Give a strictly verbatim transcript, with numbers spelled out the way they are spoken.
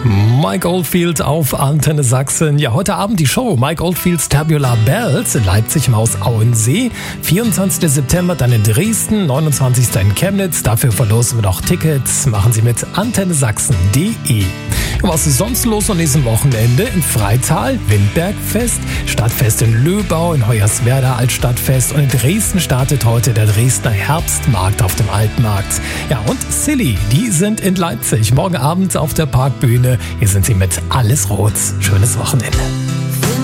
Mike Oldfield auf Antenne Sachsen. Ja, heute Abend die Show Mike Oldfields Tubular Bells in Leipzig im Haus Auensee. vierundzwanzigsten September dann in Dresden, neunundzwanzigsten in Chemnitz. Dafür verlosen wir noch Tickets. Machen Sie mit antenne sachsen punkt de. Was ist sonst los an diesem Wochenende? In Freital, Windbergfest, Stadtfest in Löbau, in Hoyerswerda Altstadtfest und in Dresden startet heute der Dresdner Herbstmarkt auf dem Altmarkt. Ja, und Silly, die sind in Leipzig. Morgen Abend auf der Parkbühne. Hier sind sie mit Alles Rot. Schönes Wochenende.